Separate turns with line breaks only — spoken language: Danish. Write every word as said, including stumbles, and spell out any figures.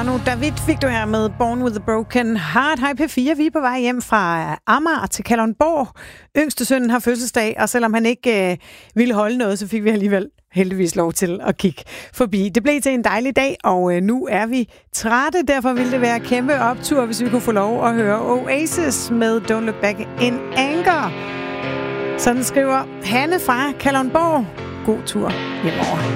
Manu David fik du her med Born with a Broken Heart. Hej P fire, vi er på vej hjem fra Amager til Kalundborg. Yngste sønnen har fødselsdag, og selvom han ikke øh, ville holde noget, så fik vi alligevel heldigvis lov til at kigge forbi. Det blev til en dejlig dag, og øh, nu er vi trætte. Derfor ville det være kæmpe optur, hvis vi kunne få lov at høre Oasis med Don't Look Back in Anger. Sådan skriver Hanne fra Kalundborg. God tur hjemover.